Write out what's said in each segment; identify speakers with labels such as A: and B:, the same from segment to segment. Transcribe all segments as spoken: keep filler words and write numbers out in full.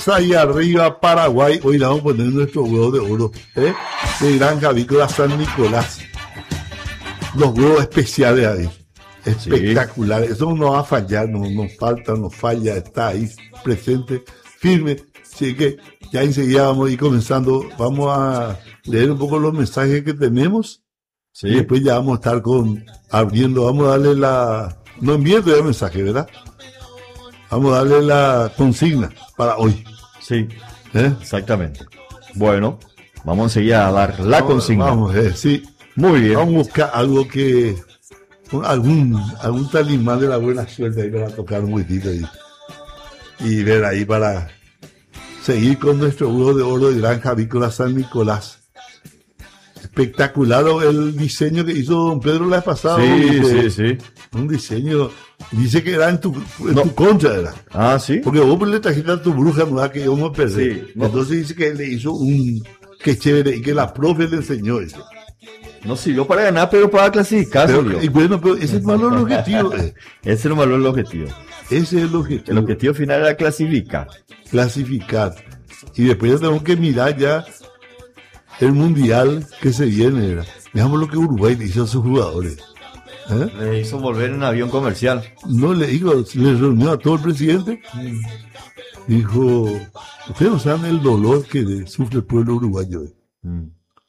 A: Fuerza ahí arriba, Paraguay. Hoy le vamos a poner nuestro huevo de oro, ¿eh? De Granja Avícola San Nicolás. Los huevos especiales ahí. Espectacular. Sí. Eso no va a fallar, no nos falta, nos falla, está ahí presente, firme. Así que ya enseguida vamos a ir comenzando. Vamos a leer un poco los mensajes que tenemos. Sí. Y después ya vamos a estar con abriendo, vamos a darle la... No envíen todavía mensaje, ¿verdad? Vamos a darle la consigna para hoy.
B: Sí, ¿eh? Exactamente. Bueno, vamos enseguida a dar la vamos, consigna.
A: Vamos, eh, sí.
B: Muy bien.
A: Vamos a buscar algo que... Algún, algún talimán de la buena suerte ahí para tocar un poquitito y, y ver ahí para seguir con nuestro huevo de oro de Granja Avícola San Nicolás. Espectacular el diseño que hizo don Pedro la vez pasada.
B: Sí, sí, sí.
A: Un diseño, dice que era en tu, en no. tu contra era.
B: Ah, sí.
A: Porque vos le trajiste a tu bruja nueva que íbamos a perder. Sí, no. Entonces dice que le hizo un, que chévere, y que la profe le enseñó eso.
B: No sirvió para ganar, pero para clasificar.
A: Pero, y bueno, pero ese es malo el objetivo. Eh.
B: Ese es malo el objetivo.
A: Ese es el objetivo.
B: El objetivo final era clasificar.
A: Clasificar. Y después ya tenemos que mirar ya el mundial que se viene. Era. Veamos lo que Uruguay le hizo a sus jugadores. ¿Eh?
B: Le hizo volver en avión comercial.
A: No, le dijo, le reunió a todo el presidente. Mm. Dijo, ustedes no saben el dolor que sufre el pueblo uruguayo. Mm.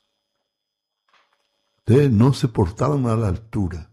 A: Ustedes no se portaron a la altura.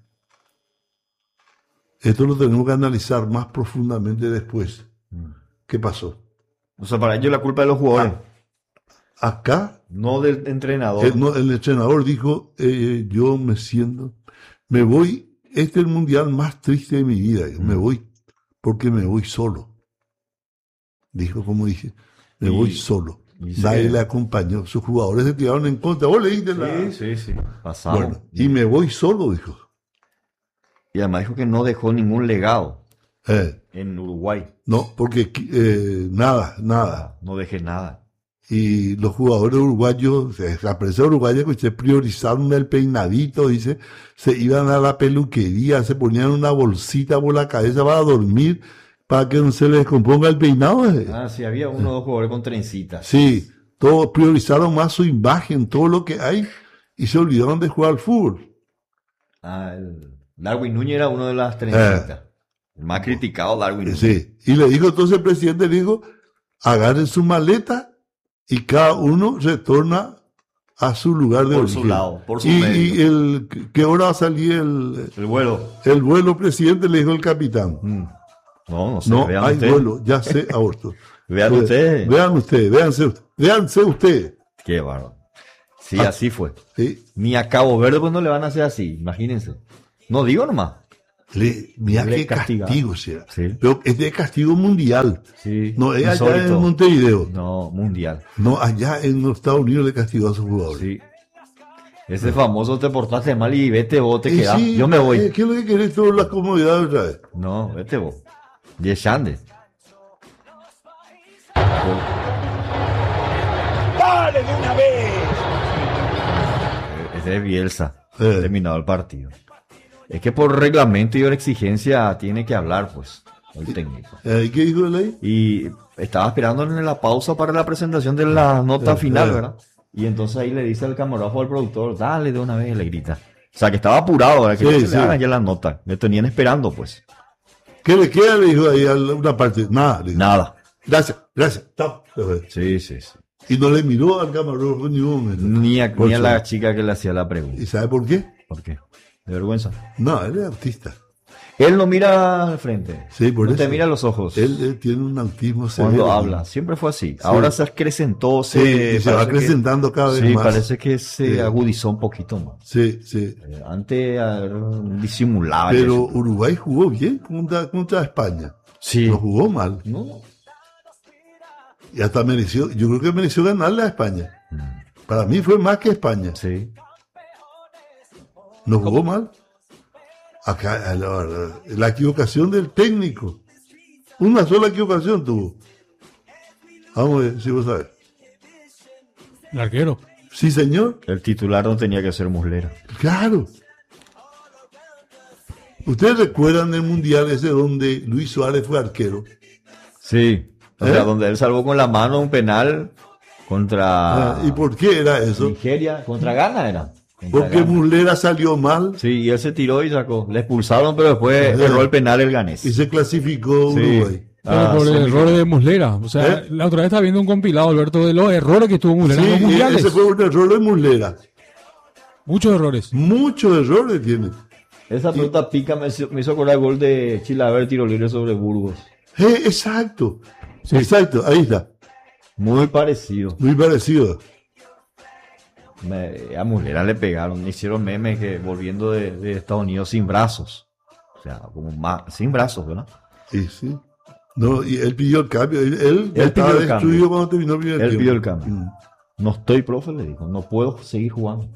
A: Esto lo tenemos que analizar más profundamente después. Mm. ¿Qué pasó?
B: O sea, para ello la culpa de los jugadores.
A: Ah, acá.
B: No del entrenador.
A: El, no, el entrenador dijo, eh, yo me siento, me voy, este es el mundial más triste de mi vida. Mm. Me voy porque me voy solo. Dijo, como dije, me y... voy solo. Nadie que... le acompañó, sus jugadores se tiraron en contra. Vos leíste la...
B: Sí, sí, sí. Pasamos.
A: Bueno, y me voy solo, dijo.
B: Y además dijo que no dejó ningún legado
A: eh,
B: en Uruguay.
A: No, porque eh, nada, nada.
B: No, no dejé nada.
A: Y los jugadores uruguayos, la prensa uruguaya que se priorizaron el peinadito, dice, se iban a la peluquería, se ponían una bolsita por la cabeza para dormir, para que no se les descomponga el peinado.
B: Ah, sí, había uno o dos jugadores con trencitas.
A: Sí, todos priorizaron más su imagen, todo lo que hay, y se olvidaron de jugar al fútbol.
B: Ah, el Darwin Núñez era uno de las trencitas. Eh, el más criticado, Darwin Núñez.
A: Sí, y le dijo entonces el presidente, le dijo, agarren su maleta y cada uno retorna a su lugar de
B: por
A: origen.
B: Su lado, por su
A: y,
B: medio.
A: Y el, ¿qué hora va a salir el,
B: el vuelo?
A: El vuelo, presidente, le dijo el capitán.
B: Mm. No, no sé.
A: No,
B: vean
A: hay
B: ustedes.
A: vuelo, ya sé, aborto.
B: Vean ustedes.
A: Vean ustedes, véanse, véanse ustedes.
B: Qué bárbaro. Sí,
A: ah,
B: así fue.
A: ¿Sí?
B: Ni a Cabo Verde pues no le van a hacer así, imagínense. No digo nomás.
A: Le, mira qué castigo será.
B: Sí.
A: Pero es de castigo mundial.
B: Sí.
A: No es
B: insólito.
A: allá en Montevideo.
B: No, mundial.
A: No, allá en los Estados Unidos le castigó a sus jugadores.
B: Sí. Ese no. famoso te portaste mal y vete vos, te
A: y
B: quedás.
A: Sí,
B: yo me voy.
A: ¿Qué es lo que querés? Todas las comodidades otra vez.
B: No, vete vos. Yeshande.
C: ¡Dale de una vez!
B: Ese es Bielsa. Eh. Terminado el partido. Es que por reglamento y por exigencia tiene que hablar, pues, el técnico.
A: ¿Y qué dijo él ahí?
B: Y estaba esperando en la pausa para la presentación de la nota eh, final, eh. ¿verdad? Y entonces ahí le dice al camarógrafo al productor, dale de una vez, le grita. O sea, que estaba apurado, ¿verdad? Que sí, no se sí. le hagan ya la nota. Le tenían esperando, pues.
A: ¿Qué le queda? Le dijo ahí a una parte. Nada. Le dijo.
B: Nada.
A: Gracias, gracias. Stop.
B: Sí, sí, sí.
A: Y no le miró al camarógrafo en ningún momento.
B: Ni a, ni a la chica que le hacía la pregunta.
A: ¿Y sabe por qué?
B: ¿Por qué? ¿De vergüenza?
A: No, él es autista.
B: Él no mira al frente.
A: Sí, por
B: no
A: eso.
B: te mira a los ojos.
A: Él, él tiene un autismo severo.
B: Cuando habla, siempre fue así. Sí. Ahora se acrecentó. Se,
A: sí, y se va acrecentando
B: que,
A: cada vez
B: sí,
A: más.
B: Sí, parece que se
A: sí.
B: agudizó un poquito más.
A: Sí, sí.
B: Eh, antes uh, disimulaba.
A: Pero eso. Uruguay jugó bien contra, contra España.
B: Sí.
A: No jugó mal.
B: No.
A: Y hasta mereció, yo creo que mereció ganarle a España. Mm. Para mí fue más que España.
B: Sí.
A: No jugó mal. Acá, la, la equivocación del técnico. Una sola equivocación tuvo. Vamos a ver si vos sabés.
D: ¿El arquero?
A: Sí, señor.
B: El titular no tenía que ser Muslera.
A: Claro. ¿Ustedes recuerdan el mundial ese donde Luis Suárez fue arquero?
B: Sí. O
A: ¿Eh?
B: sea, donde él salvó con la mano un penal contra
A: Ah, ¿y por qué era eso?
B: Nigeria, contra Ghana era. Contra
A: Porque
B: Ghana.
A: Muslera salió mal
B: Sí, y él se tiró y sacó. Le expulsaron, pero después
A: Eh.
B: erró el penal el ganés.
A: y se clasificó
B: Sí.
A: Uruguay.
B: Ah,
D: por el
B: son
D: error de Muslera. O sea,
A: ¿Eh?
D: la otra vez estaba viendo un compilado, Alberto, de los errores que tuvo Muslera
A: Sí,
D: en los
A: e-
D: mundiales.
A: ese fue un error de Muslera.
D: Muchos errores.
A: Muchos errores tiene.
B: Esa pelota pica me, hizo- me hizo acordar el gol de Chilaver, tiro libre sobre Burgos.
A: Eh, exacto.
D: Sí.
A: Exacto, ahí está.
B: Muy parecido.
A: Muy parecido.
B: Me- a Muslera le pegaron, hicieron memes que volviendo de, de Estados Unidos sin brazos. O sea, como más, sin brazos, ¿verdad?
A: Y sí. No, y él pidió el cambio. Él, él
B: Él
A: estaba
B: pidió el
A: destruido
B: cambio.
A: cuando terminó el primer
B: Él
A: tiempo.
B: pidió el cambio.
A: Mm.
B: No estoy, profe, le dijo, no puedo seguir jugando.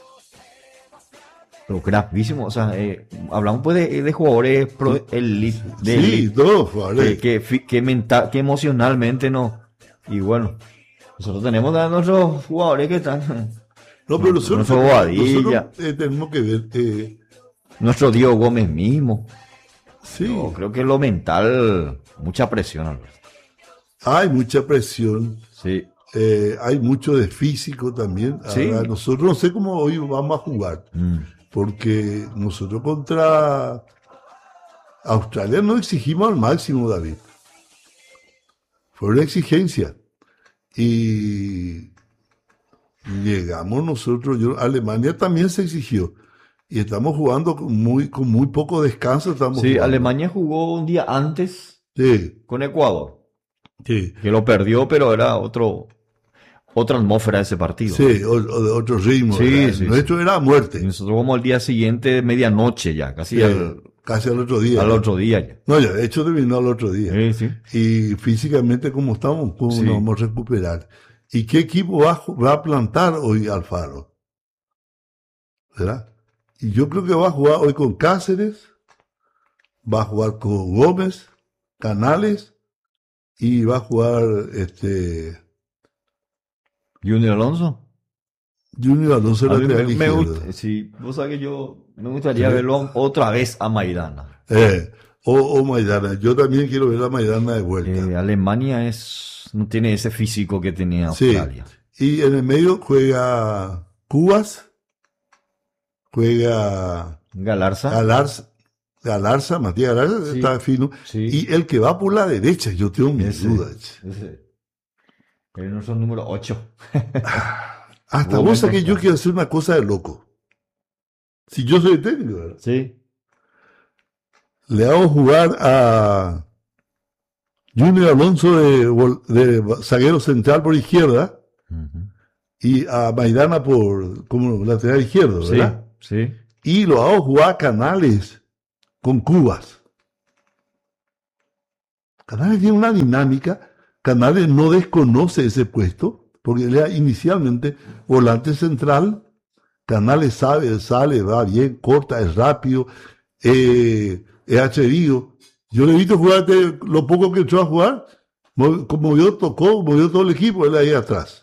B: Pero gravísimo, o sea, eh, hablamos pues de, de jugadores pro, elite, de
A: Sí,
B: elite,
A: dos,
B: que,
A: vale.
B: que, fi- que mental, que emocionalmente no. Y bueno, nosotros tenemos a nuestros jugadores que están,
A: No, pero nosotros,
B: Nuestro Bobadilla.
A: nosotros, eh, tenemos que ver. Eh,
B: nuestro Diego Gómez mismo.
A: sí,
B: Yo creo que lo mental, mucha presión, Alberto.
A: hay mucha presión.
B: Sí,
A: eh, hay mucho de físico también.
B: Sí.
A: Ahora, nosotros no sé cómo hoy vamos a jugar.
B: mm,
A: Porque nosotros contra Australia no exigimos al máximo, David. Fue una exigencia. Y llegamos nosotros, yo, Alemania también se exigió. Y estamos jugando con muy, con muy poco descanso. Estamos
B: sí,
A: jugando.
B: Alemania jugó un día antes
A: Sí,
B: con Ecuador,
A: sí.
B: que lo perdió, pero era otro, otra atmósfera de ese partido.
A: Sí, o, o de otro ritmo.
B: Sí,
A: ¿verdad?
B: sí,
A: Nuestro era
B: Y
A: muerte.
B: nosotros vamos al día siguiente, medianoche ya, casi
A: Sí,
B: al,
A: casi al otro día.
B: al
A: ¿no?
B: otro día ya.
A: No, ya de hecho terminó al otro día.
B: Sí, sí.
A: Y físicamente como estamos, cómo
B: Sí.
A: nos vamos a recuperar. ¿Y qué equipo va a, ju- va a plantar hoy Alfaro? ¿Verdad? Y yo creo que va a jugar hoy con Cáceres, va a jugar con Gómez, Canales, y va a jugar este
B: Junior Alonso.
A: Junior Alonso
B: A mí me,
A: lateral
B: me
A: izquierdo.
B: gusta, sí, vos sabés que yo me gustaría
A: Sí.
B: verlo otra vez a Maidana.
A: Eh, o, o Maidana. Yo también quiero ver a Maidana de vuelta.
B: Eh, Alemania es, no tiene ese físico que tenía
A: Sí.
B: Australia.
A: Y en el medio juega Cubas, juega
B: Galarza.
A: Galarza, Galarza, Matías Galarza,
B: Sí.
A: está fino.
B: Sí.
A: Y el que va por la derecha, yo tengo mis
B: Ese.
A: dudas.
B: Ese. Es nuestro número ocho.
A: Hasta
B: Gómez
A: vos sabés que yo
B: Costa.
A: quiero hacer una cosa de loco. Si yo soy técnico, ¿verdad?
B: Sí.
A: Le hago jugar a Junior Alonso de, vol- de zaguero central por izquierda
B: Ujú.
A: y a Maidana por como lateral izquierdo,
B: Sí,
A: ¿verdad?
B: sí.
A: Y lo hago jugar a Canales con Cubas. Canales tiene una dinámica. Canales no desconoce ese puesto, porque él era inicialmente volante central. Canales sabe, sale, va bien, corta, es rápido, eh, es atrevido. Yo le he visto jugar de lo poco que entró a jugar, mo- como yo tocó, movió todo el equipo, él ahí atrás.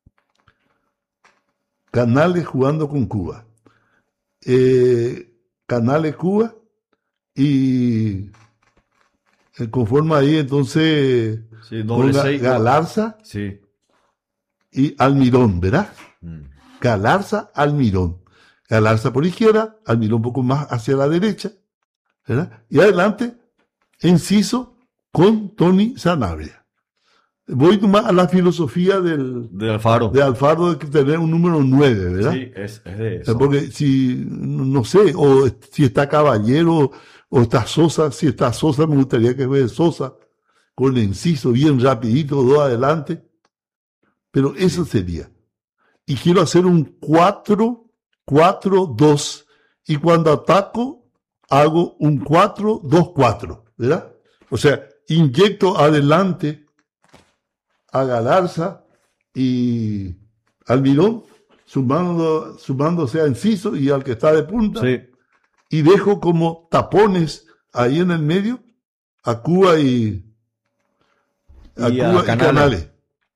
A: Canales jugando con Cuba. Eh, Canales Cuba y eh, conforma ahí entonces
B: Sí, doble
A: con Ga-
B: seis.
A: Galarza
B: Sí.
A: y Almirón, ¿verdad?
B: Mm.
A: Galarza, Almirón. Galarza por izquierda, Almirón un poco más hacia la derecha, ¿verdad? Y adelante, Enciso con Tony Sanabria. Voy más a la filosofía del,
B: De Alfaro.
A: de Alfaro de tener un número nueve, ¿verdad?
B: Sí, es, es de eso.
A: Porque si, no sé, o si está Caballero, o está Sosa, si está Sosa, me gustaría que fuera Sosa, con Enciso bien rapidito, dos adelante. Pero eso sería. Y quiero hacer un cuatro cuatro dos. Y cuando ataco, hago un cuatro dos cuatro, ¿verdad? O sea, inyecto adelante a Galarza y Almirón, sumando, sumándose a Enciso y al que está de punta,
B: Sí.
A: y dejo como tapones ahí en el medio a Cuba y a
B: Y a
A: Cuba y
B: Canales.
A: Canales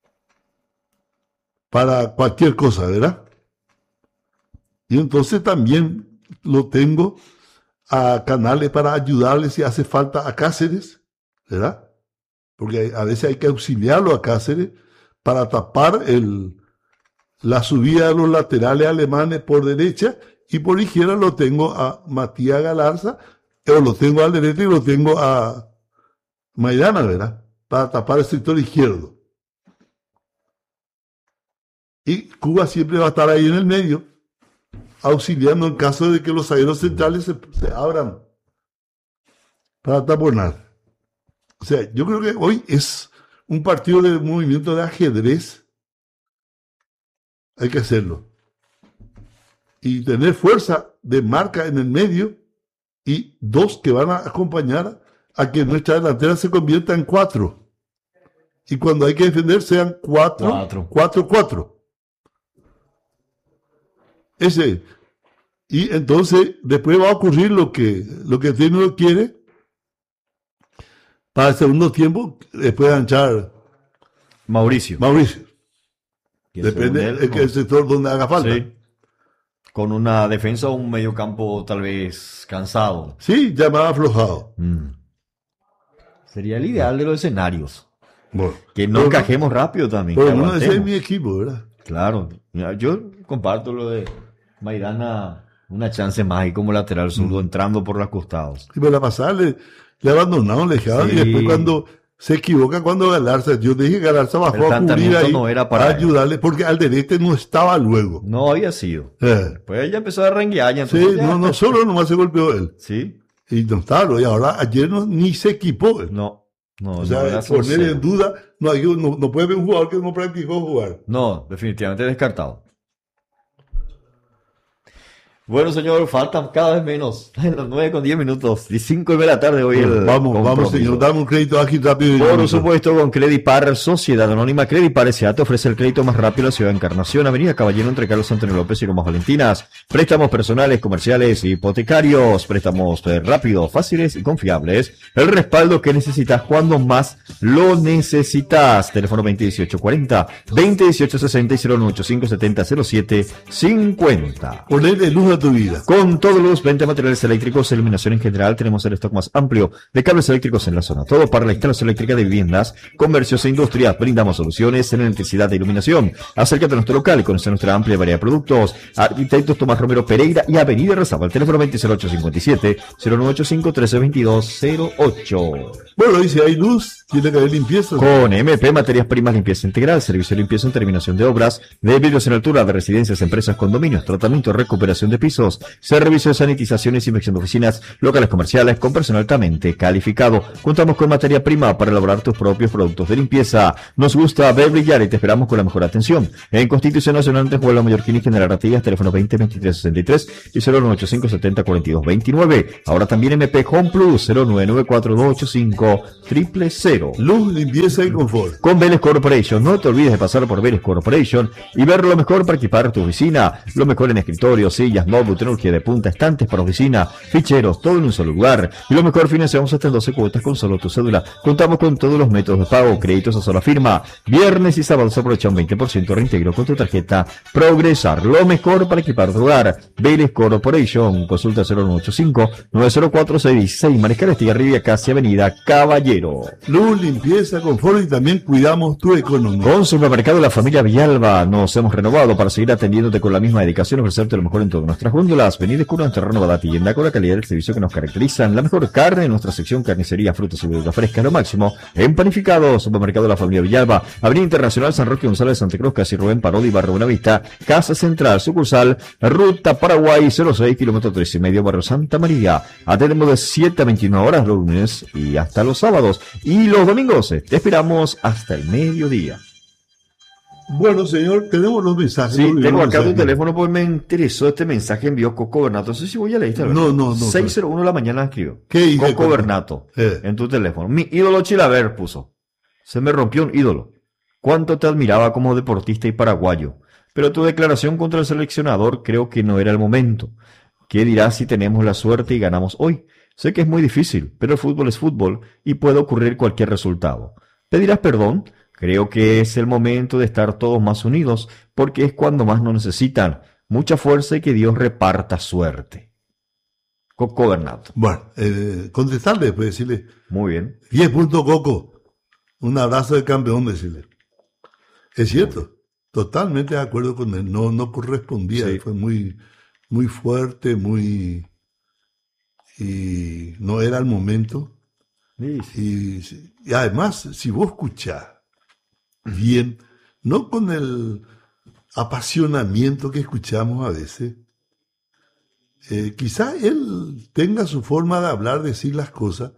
A: para cualquier cosa, ¿verdad? Y entonces también lo tengo a Canales para ayudarle si hace falta a Cáceres, ¿verdad? porque a veces hay que auxiliarlo a Cáceres para tapar el, la subida de los laterales alemanes por derecha, y por izquierda lo tengo a Matías Galarza, o lo tengo al derecho y lo tengo a Maidana, ¿verdad? Para tapar el sector izquierdo. Y Cuba siempre va a estar ahí en el medio, auxiliando en caso de que los zagueros centrales se, se abran para taponar. O sea, yo creo que hoy es un partido de movimiento de ajedrez. Hay que hacerlo. Y tener fuerza de marca en el medio y dos que van a acompañar a que nuestra delantera se convierta en cuatro. Y cuando hay que defender sean cuatro, cuatro, cuatro, cuatro. Ese. Y entonces después va a ocurrir lo que, lo que el técnico quiere para el segundo tiempo, después de anchar
B: Mauricio.
A: Mauricio.
B: Que
A: Depende
B: del
A: el sector donde haga falta.
B: Sí. Con una defensa o un mediocampo tal vez cansado.
A: Sí, ya más aflojado.
B: Mm. Sería el ideal de los escenarios.
A: Bueno,
B: Que no
A: pero,
B: encajemos rápido también.
A: Pero
B: que
A: no ese es
B: aguantemos.
A: mi equipo, ¿verdad?
B: Claro. Mira, yo comparto lo de Maidana, una chance más y como lateral zurdo
A: Mm.
B: entrando por los costados.
A: Y por la pasada le, le abandonaron, le dejaron,
B: Sí.
A: y después cuando se equivoca, cuando Galarza, yo dije que Galarza bajó
B: El
A: a cubrir
B: planteamiento
A: ahí
B: no era para
A: a
B: él.
A: ayudarle, porque al derecho no estaba luego.
B: No había sido.
A: Eh,
B: Pues ella empezó a renguear. Ya
A: sí,
B: entonces ya-
A: no, no, solo nomás se golpeó él.
B: Sí.
A: Y no estaba, y ahora ayer no, ni se equipó él.
B: No. No,
A: o
B: no,
A: sea,
B: era
A: poner
B: sincero.
A: en duda, no, hay, no, no puede haber un jugador que no practicó jugar.
B: No, definitivamente descartado. Bueno, señor, faltan cada vez menos. En las nueve con diez minutos. Y cinco de la tarde hoy el
A: vamos, vamos,
B: compromiso.
A: señor, dame un crédito ágil rápido. y
B: Por
A: rápido.
B: supuesto, con Credipar, Sociedad Anónima Credipar S A te ofrece el crédito más rápido en la ciudad de Encarnación, Avenida Caballero entre Carlos Antonio López y Lomas Valentinas. Préstamos personales, comerciales y hipotecarios. Préstamos eh, rápidos, fáciles y confiables. El respaldo que necesitas cuando más lo necesitas. Teléfono veinte dieciocho cuarenta, veinte dieciocho sesenta y cero nueve ocho cinco setenta cero siete cincuenta.
A: Ponerle luz a tu vida.
B: Con todos los venta de materiales eléctricos e iluminación en general, tenemos el stock más amplio de cables eléctricos en la zona. Todo para la instalación eléctrica de viviendas, comercios e industrias. Brindamos soluciones en electricidad e iluminación. Acércate a nuestro local y conoce nuestra amplia variedad de productos. Arquitectos Tomás Romero Pereira y Avenida Rezaba. El teléfono veinte cero ocho cincuenta y siete, cero nueve ocho cinco, trece veintidós cero ocho.
A: Bueno, dice, hay luz, tiene que haber limpieza.
B: Con M P Materias Primas Limpieza Integral, servicio de limpieza en terminación de obras, de vidrios en altura, de residencias, empresas, condominios, tratamiento, recuperación de pisos, servicio de sanitizaciones y inspección de oficinas, locales comerciales con personal altamente calificado. Contamos con materia prima para elaborar tus propios productos de limpieza. Nos gusta ver brillar y te esperamos con la mejor atención. En Constitución Nacional, entre Juan Mallorquín y General Artigas, teléfono veinte veintitrés sesenta y tres y cero nueve ocho cinco setenta cuarenta y dos veintinueve. Ahora también M P Home Plus, cero nueve nueve cuatro dos ocho cinco cero cero.
A: Luz, limpieza y confort.
B: Con Vélez Corporation, no te olvides de pasar por Vélez Corporation y ver lo mejor para equipar tu oficina. Lo mejor en escritorios, sillas, notebook, tecnología de punta, estantes para oficina, ficheros, todo en un solo lugar. Y lo mejor, financiamos hasta en doce cuotas con solo tu cédula. Contamos con todos los métodos de pago, créditos a sola firma. Viernes y sábados aprovecha un veinte por ciento de reintegro con tu tarjeta Progresar. Lo mejor para equipar tu hogar. Vélez Corporation, consulta cero nueve ocho cinco, nueve cero cuatro seis seis, Mariscal Estigarribia, casi Avenida Caballero.
A: Luz, limpieza, confort, y también cuidamos tu economía.
B: Con Supermercado La Familia Villalba nos hemos renovado para seguir atendiéndote con la misma dedicación y ofrecerte lo mejor en todas nuestras góndolas. Vení y descubre nuestra renovada tienda con la calidad del servicio que nos caracterizan. La mejor carne en nuestra sección carnicería, frutas y verduras frescas, lo máximo en panificados. Supermercado La Familia Villalba, Avenida Internacional San Roque González, Santa Cruz, Casi Rubén Parodi, Barrio Buenavista, Casa Central, sucursal, Ruta Paraguay, cero seis, kilómetro tres y medio, Barrio Santa María. Atendemos de siete a veintiuna horas los lunes y hasta los sábados. Y los domingos te esperamos hasta el mediodía.
A: Bueno, señor, tenemos los mensajes.
B: Sí,
A: ¿no?
B: tengo
A: Los
B: acá tu
A: mensajes.
B: teléfono porque me interesó este mensaje, envió Coco Bernato. No sé si voy a leer.
A: No, no, no.
B: seis cero uno de la mañana escribió.
A: ¿Qué dice
B: Coco
A: Coco?
B: Bernato,
A: Eh.
B: en tu teléfono. Mi ídolo Chilaver puso. Se me rompió un ídolo. Cuánto te admiraba como deportista y paraguayo. Pero tu declaración contra el seleccionador creo que no era el momento. ¿Qué dirás si tenemos la suerte y ganamos hoy? Sé que es muy difícil, pero el fútbol es fútbol y puede ocurrir cualquier resultado. ¿Pedirás perdón? Creo que es el momento de estar todos más unidos, porque es cuando más nos necesitan. Mucha fuerza y que Dios reparta suerte. Coco Bernato.
A: Bueno, eh, contestarle, pues decirle,
B: Muy bien.
A: diez puntos, Coco. Un abrazo de campeón, decirle. Es cierto, totalmente de acuerdo con él. No, no correspondía,
B: Sí.
A: fue muy, muy fuerte, muy... y no era el momento.
B: Sí, sí.
A: Y, y además, si vos escuchás bien, no con el apasionamiento que escuchamos a veces, eh, quizá él tenga su forma de hablar, decir las cosas,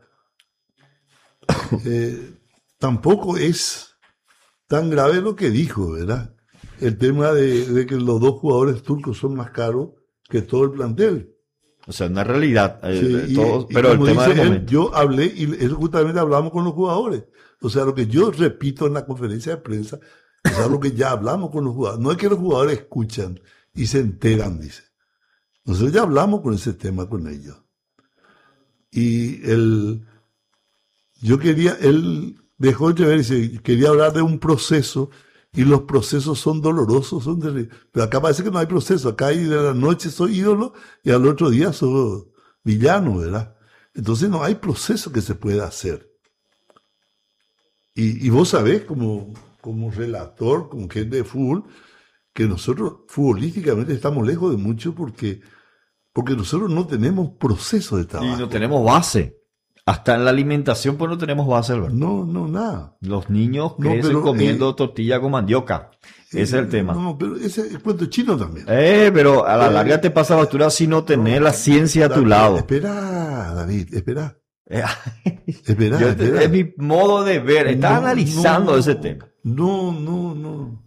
A: eh, tampoco es tan grave lo que dijo, ¿verdad? El tema de, de que los dos jugadores turcos son más caros que todo el plantel.
B: O sea, una realidad. eh,
A: Sí,
B: eh,
A: y-
B: todo-
A: y
B: pero el
A: como
B: tema
A: dice
B: del
A: él,
B: momento.
A: yo hablé y eso justamente hablamos con los jugadores. O sea, lo que yo repito en la conferencia de prensa es algo que ya hablamos con los jugadores. No es que los jugadores escuchan y se enteran, dice. Nosotros ya hablamos con ese tema con ellos. Y él, yo quería, él dejó de ver, dice, quería hablar de un proceso y los procesos son dolorosos, son terribles. Pero acá parece que no hay proceso. Acá hay de la noche soy ídolo y al otro día soy villano, ¿verdad? Entonces no hay proceso que se pueda hacer. Y, y vos sabés, como, como relator, como gente de fútbol, que nosotros futbolísticamente estamos lejos de mucho porque, porque nosotros no tenemos proceso de
B: Y
A: trabajo.
B: no tenemos base. Hasta en la alimentación, pues no tenemos base, Alberto.
A: No, no, nada.
B: Los niños
A: No,
B: crecen
A: pero,
B: comiendo
A: eh,
B: tortilla con mandioca. Ese es el tema.
A: No, pero ese es cuento chino también.
B: Eh, pero a la
A: Eh,
B: larga te pasa factura si no tenés la ciencia a tu
A: David,
B: lado.
A: Espera, David, espera.
B: Eh,
A: Espera,
B: yo-
A: espera.
B: es mi modo de ver. Estás
A: No,
B: analizando
A: no,
B: ese tema.
A: No, no, no.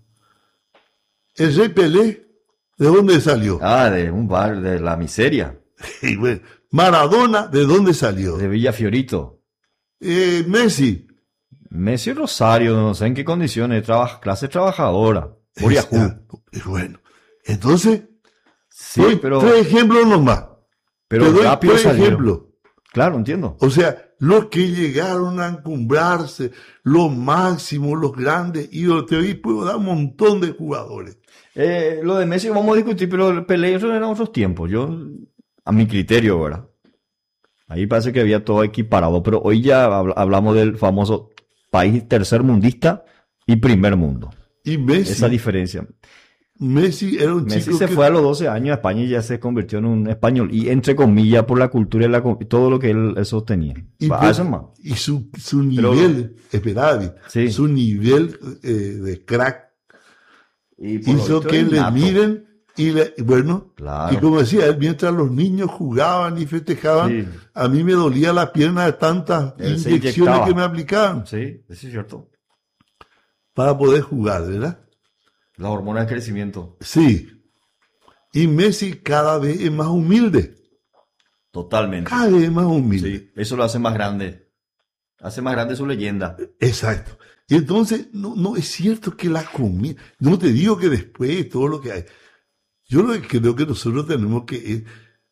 A: El Rey Pelé, ¿de dónde salió?
B: Ah, de un bar de la miseria.
A: Y bueno, Maradona, ¿de dónde salió?
B: De Villa Fiorito.
A: Eh, Messi.
B: Messi Rosario, no sé en qué condiciones, traba- clase trabajadora. Por
A: Es-
B: Yahoo.
A: ah, es bueno. Entonces,
B: Sí,
A: doy
B: pero,
A: tres ejemplos nomás.
B: pero
A: Te doy
B: rápido
A: tres
B: salieron.
A: ejemplos.
B: Claro, entiendo.
A: O sea, los que llegaron a encumbrarse, los máximos, los grandes ídolos, te doy, puedo dar un montón de jugadores.
B: Eh, lo de Messi vamos a discutir, pero el Pelé eso eran otros tiempos. Yo, a mi criterio, ¿verdad? Ahí parece que había todo equiparado, pero hoy ya habl- hablamos del famoso país tercermundista y primer mundo.
A: Y Messi,
B: Esa diferencia.
A: Messi era un
B: Messi
A: chico
B: se
A: que
B: fue a los doce años a España y ya se convirtió en un español. Y entre comillas, por la cultura y la, co- todo lo que él, él sostenía.
A: y,
B: Va,
A: pe-
B: eso es más.
A: y su, su
B: Pero-
A: nivel, espera, David,
B: Sí.
A: su nivel eh, de crack
B: Y por lo
A: hizo
B: visto
A: que
B: es
A: le
B: nato.
A: miren y le, y bueno,
B: Claro.
A: y como decía él, mientras los niños jugaban y festejaban,
B: Sí.
A: a mí me dolía la pierna de tantas
B: Él se
A: inyecciones
B: inyectaba.
A: que me aplicaban
B: Sí, eso es cierto.
A: para poder jugar, ¿verdad?
B: Las hormonas de crecimiento.
A: Sí. Y Messi cada vez es más humilde,
B: Totalmente.
A: cada vez es más humilde.
B: Sí, eso lo hace más grande. Hace más grande su leyenda.
A: Exacto. Y entonces, no, no es cierto que la comida, no te digo que después todo lo que hay. Yo lo que creo que nosotros tenemos que es,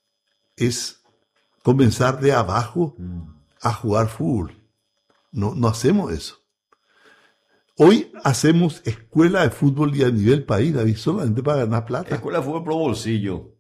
A: es comenzar de abajo a jugar fútbol. No, no hacemos eso. Hoy hacemos escuela de fútbol y a nivel país, David, solamente para ganar plata.
B: Escuela de fútbol pro bolsillo.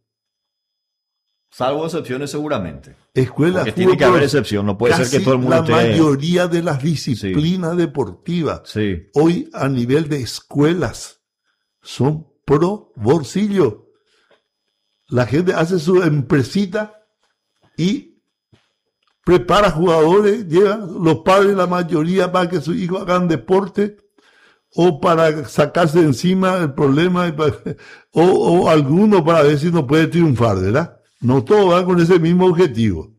B: Salvo excepciones seguramente.
A: Escuela
B: Porque
A: de
B: tiene
A: fútbol.
B: que haber
A: pero
B: excepción. No puede ser
A: casi
B: que todo el mundo
A: la
B: esté...
A: mayoría de las disciplinas deportivas
B: Sí.
A: hoy a nivel de escuelas son pro bolsillo. La gente hace su empresita y prepara jugadores, llevan los padres la mayoría para que sus hijos hagan deporte o para sacarse de encima el problema y para- o, o alguno para ver si no puede triunfar, ¿verdad? No todos van con ese mismo objetivo.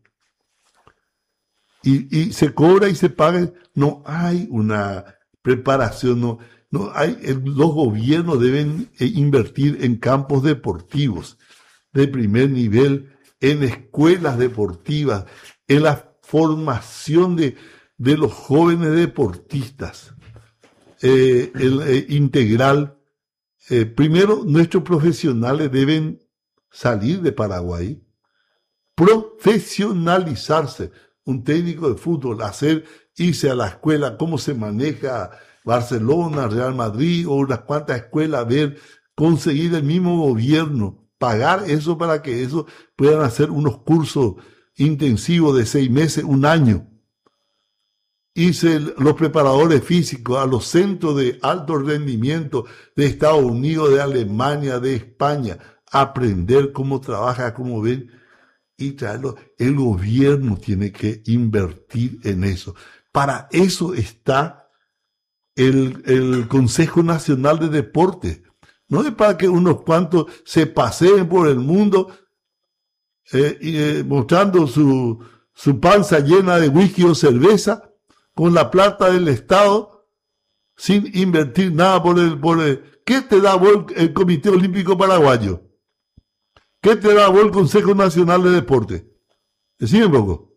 A: Y, y se cobra y se paga. No hay una preparación, no, no hay, el- los gobiernos deben eh, invertir en campos deportivos de primer nivel, en escuelas deportivas, en la formación de, de los jóvenes deportistas, eh, el, eh, integral. Eh, primero, nuestros profesionales deben salir de Paraguay, profesionalizarse. Un técnico de fútbol, hacer, irse a la escuela, cómo se maneja Barcelona, Real Madrid o unas cuantas escuelas, ver, conseguir el mismo gobierno, pagar eso para que eso puedan hacer unos cursos intensivos de seis meses, un año. y se, los preparadores físicos a los centros de alto rendimiento de Estados Unidos, de Alemania, de España, aprender cómo trabaja, cómo ven, y traerlo. El gobierno tiene que invertir en eso. Para eso está el, el Consejo Nacional de Deportes. No es para que unos cuantos se paseen por el mundo eh, y, eh, mostrando su, su panza llena de whisky o cerveza con la plata del Estado sin invertir nada por el... Por el ¿Qué te da vos el Comité Olímpico Paraguayo? ¿Qué te da vos el Consejo Nacional de Deportes? Decime un poco.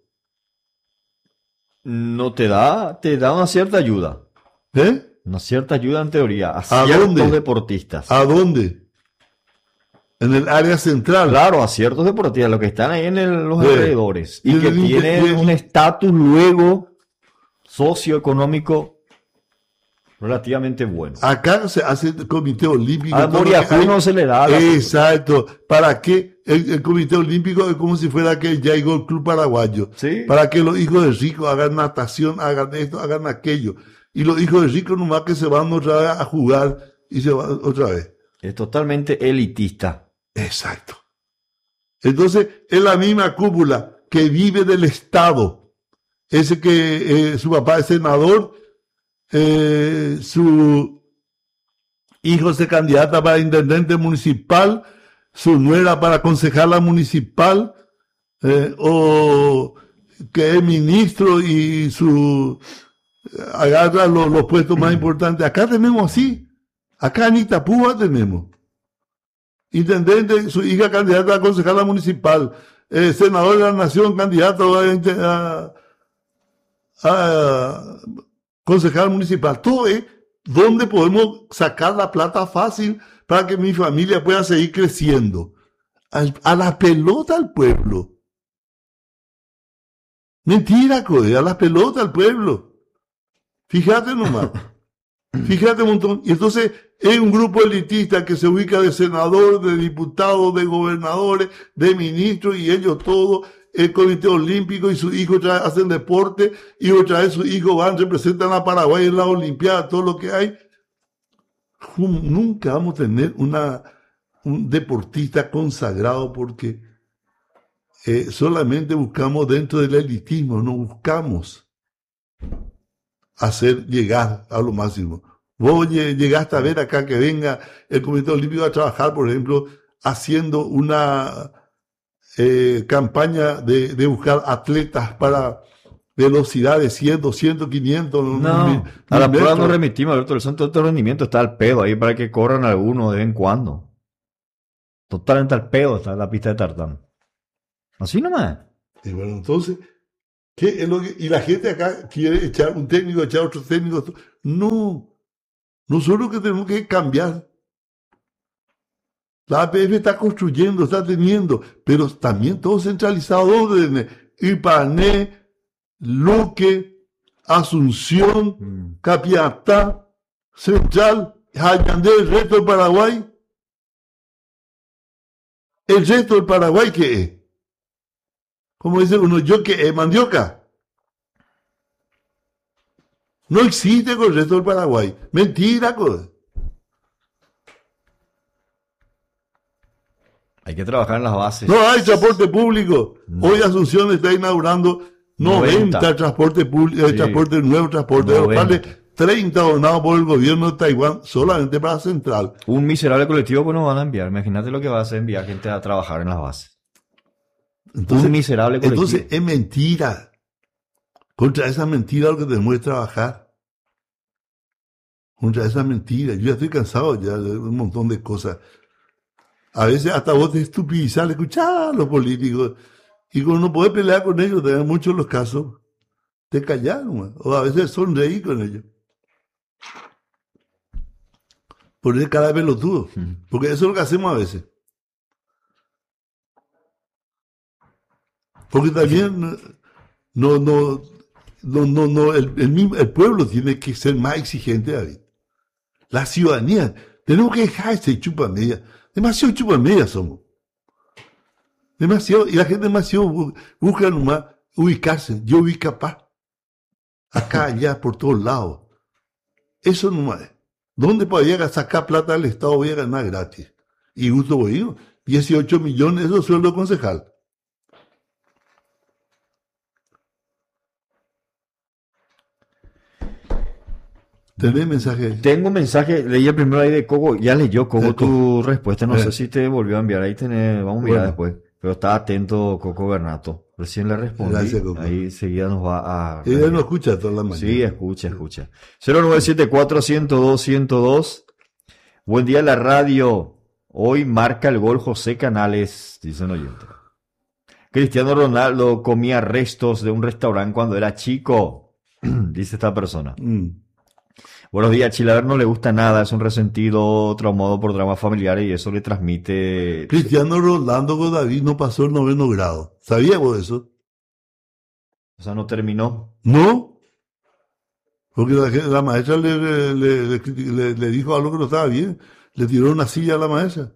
B: No te da, te da una cierta ayuda.
A: ¿Eh?
B: Una cierta ayuda en teoría a,
A: ¿A
B: ciertos
A: dónde?
B: deportistas.
A: ¿A dónde? En el área central.
B: Claro, a ciertos deportistas, los que están ahí en el- los
A: Sí.
B: alrededores y
A: Y
B: que
A: el-
B: tienen
A: y-
B: un estatus luego socioeconómico relativamente bueno.
A: Acá se hace el Comité Olímpico.
B: A
A: todo lo que
B: Moriajú
A: hay.
B: no se le da. la-
A: Exacto. ¿Para qué? El, el Comité Olímpico es como si fuera que ya llegó el Club Paraguayo.
B: Sí.
A: Para que los hijos de ricos hagan natación, hagan esto, hagan aquello. Y los hijos de ricos nomás que se van otra vez a jugar y se van otra vez.
B: Es totalmente elitista.
A: Exacto. Entonces, es la misma cúpula que vive del Estado. Ese que eh, su papá es senador, eh, su hijo se candidata para intendente municipal, su nuera para concejala municipal, eh, o que es ministro y su agarra los, los puestos más importantes. Acá tenemos así. Acá en Itapúa tenemos. Intendente, su hija candidata a concejala municipal, eh, senador de la nación, candidato a, a, a concejal municipal. Todo es donde podemos sacar la plata fácil para que mi familia pueda seguir creciendo. Al- a la pelota al pueblo. Mentira, Code, a la pelota al pueblo. Fíjate nomás. Fíjate un montón. Y entonces es un grupo elitista que se ubica de senador, de diputados, de gobernadores, de ministros, y ellos todos, el Comité Olímpico y sus hijos otra vez hacen deporte, y otra vez sus hijos van, representan a Paraguay en la Olimpiada, todo lo que hay. Jum- Nunca vamos a tener una, un deportista consagrado porque eh, solamente buscamos dentro del elitismo, no buscamos hacer llegar a lo máximo. Vos lle- llegaste a ver acá que venga el Comité Olímpico a trabajar, por ejemplo, haciendo una eh, campaña de, de buscar atletas para velocidad de cien, doscientos, quinientos.
B: No,
A: mil-
B: a la
A: mil
B: prueba no
A: metros.
B: remitimos, Alberto. El centro de alto rendimiento está al pedo ahí para que corran algunos de vez en cuando. Totalmente al pedo está la pista de tartán. Así nomás.
A: Y bueno, entonces, ¿qué es lo que- y la gente acá quiere echar un técnico, echar otro técnico. otro- No, nosotros que tenemos que cambiar. La A P F está construyendo, está teniendo, pero también todo centralizado. ¿Dónde? Ipané, Luque, Asunción,
B: Mm.
A: Capiatá, Central, Jayandé, el resto del Paraguay. ¿El resto del Paraguay qué es? Como dice uno, yo que es mandioca. No existe con el resto del Paraguay. Mentira, cosa.
B: Hay que trabajar en las bases.
A: No hay transporte público. Hoy Asunción está inaugurando noventa,
B: noventa.
A: transporte público,
B: Sí.
A: transporte nuevo, transporte de los
B: noventa.
A: cuales treinta donados por el gobierno de Taiwán solamente para Central.
B: Un miserable colectivo que nos van a enviar. Imagínate lo que va a hacer enviar gente a trabajar en las bases.
A: Entonces,
B: Un miserable colectivo.
A: entonces es mentira. Contra esa mentira lo que tenemos que trabajar. Contra esa mentira. Yo ya estoy cansado ya de un montón de cosas. A veces hasta vos te estupidizás, escuchás a los políticos. Y como no podés pelear con ellos, en muchos de los casos, te callás nomás. O a veces sonreí con ellos. Poner cara de pelotudo. Porque eso es lo que hacemos a veces. Porque también no, no, no, no, no, el, el, mismo, el pueblo tiene que ser más exigente, David. La ciudadanía, tenemos que dejar ese chupa media. Demasiado chupa media somos. Demasiado, y la gente demasiado bu- busca nomás ubicarse. Yo vi capaz. acá, allá, por todos lados. Eso no es. ¿Dónde podía sacar plata del Estado? Voy a ganar gratis. Y gusto voy, dieciocho millones, eso es sueldo concejal. ¿Tenés mensaje?
B: Tengo un mensaje, leí el primero ahí de Coco, ya leyó Coco
A: Eh,
B: tu respuesta, no
A: eh.
B: sé si te volvió a enviar, ahí tenés, vamos a mirar
A: Bueno.
B: después, pero está atento Coco Bernato, recién le respondí,
A: Gracias, Coco.
B: ahí enseguida nos va a...
A: Ella no escucha toda la mañana.
B: Sí, escucha, escucha. cero nueve siete cuatro, uno cero dos, uno cero dos, buen día la radio, hoy marca el gol José Canales, dice un oyente. Cristiano Ronaldo comía restos de un restaurante cuando era chico, dice esta persona.
A: Mm.
B: Buenos días, Chilaver no le gusta nada, es un resentido traumado por dramas familiares y eso le transmite...
A: Cristiano Rolando con David no pasó el noveno grado. ¿Sabías vos eso?
B: O sea, no terminó.
A: ¿No? Porque la, la maestra le, le, le, le, le dijo algo que no estaba bien. Le tiró una silla a la maestra.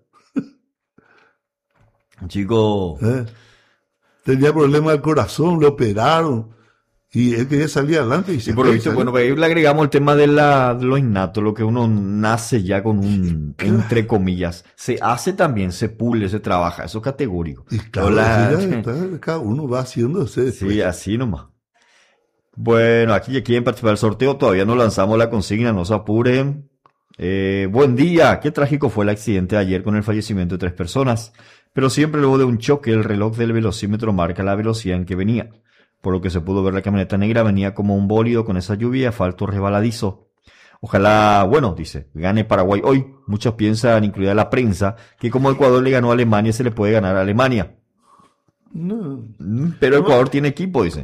B: Chico,
A: ¿Eh? Tenía problemas del corazón, le operaron. Y él quería salir adelante. Y se
B: y por lo
A: fue,
B: visto,
A: salió.
B: bueno, pues ahí le agregamos el tema de, la, de lo innato, lo que uno nace ya con un, entre comillas. Se hace también, se pule, se trabaja, eso es categórico.
A: Y claro,
B: Hola.
A: sí, ya está, cada uno va haciéndose después.
B: Sí, así nomás. Bueno, aquí ya quieren participar del sorteo, todavía no lanzamos la consigna, no se apuren. Eh, buen día, qué trágico fue el accidente de ayer con el fallecimiento de tres personas, pero siempre luego de un choque el reloj del velocímetro marca la velocidad en que venía, por lo que se pudo ver la camioneta negra venía como un bólido con esa lluvia y asfalto resbaladizo. Ojalá, bueno, dice, gane Paraguay hoy. Muchos piensan, incluida la prensa, que como Ecuador le ganó a Alemania, se le puede ganar a Alemania.
A: No.
B: Mm, Pero Ecuador tiene equipo, dice.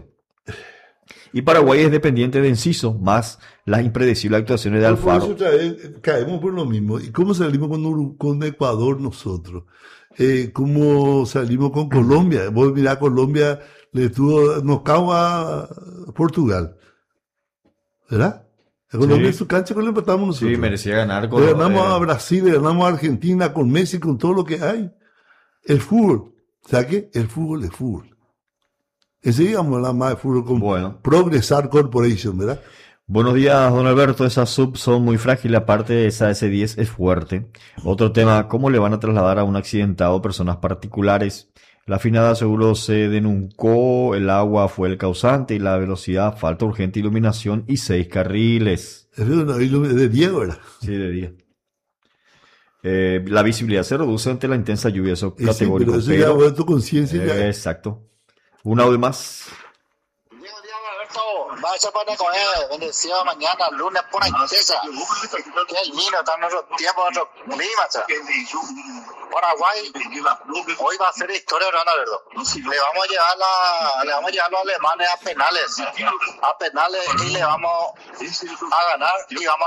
B: Y Paraguay es dependiente de Enciso, más las impredecibles actuaciones de
A: Por eso
B: Alfaro.
A: otra vez, eh, caemos por lo mismo. ¿Y cómo salimos con, Uru- con Ecuador nosotros? Eh, ¿Cómo salimos con Colombia? Vos mirá, Colombia le tuvo knockout a Portugal. ¿Verdad? A Colombia
B: Sí.
A: en su cancha con le empatamos nosotros.
B: Sí, merecía ganar con
A: Le ganamos
B: eh,
A: a Brasil, le ganamos a Argentina, con Messi, con todo lo que hay. El fútbol. ¿Sabes qué? El fútbol es fútbol. Enseguida vamos a hablar más de fútbol con
B: Bueno.
A: Progresar Corporation, ¿verdad?
B: Buenos días, don Alberto. Esas subs son muy frágiles, aparte esa ese diez es fuerte. Otro tema, ¿cómo le van a trasladar a un accidentado personas particulares? La afinada seguro se denuncó, el agua fue el causante y la velocidad, falta urgente iluminación y seis carriles.
A: Es de Diego, ¿verdad?
B: Sí, de día. Eh, la visibilidad se reduce ante la intensa lluvia, eso
A: Y sí,
B: categórico.
A: pero eso
B: pero-
A: ya ha vuelto conciencia.
B: eh,
A: ya.
B: exacto. Un audio más.
C: Buenos días, Alberto. Vaya para comer. Bendecido mañana, lunes, pura intesa. Qué lindo está nuestro tiempo, nuestro clima. cha. Paraguay hoy va a ser historia, ¿verdad, Alberto? Le vamos a llevar la, le vamos a llevar a los alemanes a penales. A penales y le vamos a ganar y vamos a